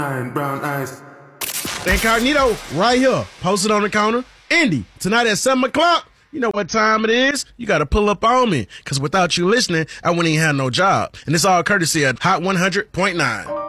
brown eyes. Incognito, right here, posted on the counter. Indy, tonight at 7 o'clock. You know what time it is? You got to pull up on me, because without you listening, I wouldn't even have no job. And it's all courtesy of Hot 100.9.